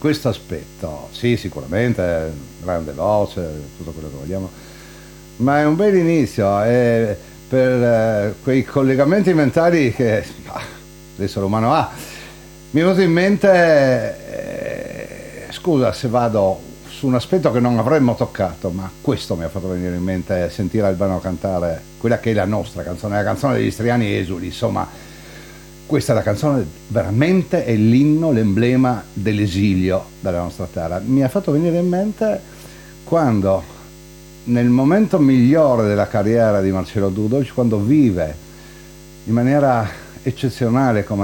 questo aspetto, sì, sicuramente, grande voce, tutto quello che vogliamo, ma è un bel inizio per quei collegamenti mentali che l'essere umano ha. Mi è venuto in mente, scusa se vado su un aspetto che non avremmo toccato, ma questo mi ha fatto venire in mente sentire Albano cantare quella che è la nostra canzone, la canzone degli Striani Esuli, insomma, questa è la canzone, veramente è l'inno, l'emblema dell'esilio dalla nostra terra. Mi ha fatto venire in mente quando, nel momento migliore della carriera di Marcello Dudoj, quando vive in maniera eccezionale come